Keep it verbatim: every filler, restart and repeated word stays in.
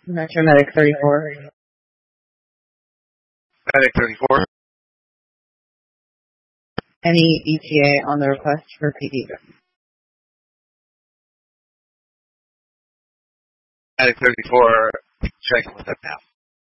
Metro Medic thirty-four. Medic thirty-four. Any E T A on the request for P D? Medic thirty-four, checking with them now.